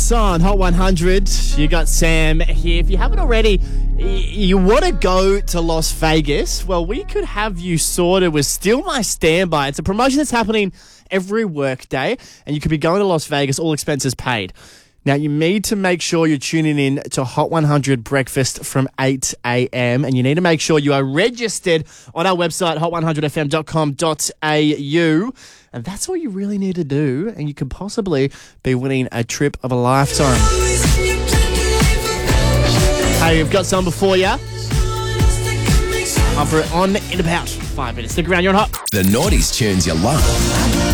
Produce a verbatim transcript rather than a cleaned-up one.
Breakfast on Hot one hundred. You got Sam here. If you haven't already, you want to go to Las Vegas? Well, we could have you sorted with Steal My Standby. It's a promotion that's happening every work day, and you could be going to Las Vegas, all expenses paid. Now, you need to make sure you're tuning in to Hot one hundred Breakfast from eight a.m. and you need to make sure you are registered on our website, hot one hundred f m dot com dot a u. And that's all you really need to do, and you could possibly be winning a trip of a lifetime. Hey, we've got some before you. Up for it on in about five minutes. Stick around, you're on Hot. The noughties tunes you love.